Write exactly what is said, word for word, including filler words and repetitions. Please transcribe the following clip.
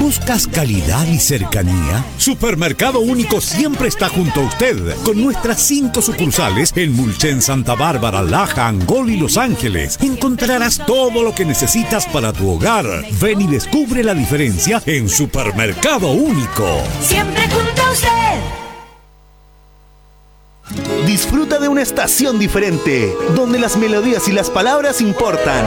¿Buscas calidad y cercanía? Supermercado Único siempre está junto a usted, con nuestras cinco sucursales en Mulchen, Santa Bárbara, Laja, Angol y Los Ángeles. Encontrarás todo lo que necesitas para tu hogar. Ven y descubre la diferencia en Supermercado Único. Siempre junto a usted. Disfruta de una estación diferente, donde las melodías y las palabras importan.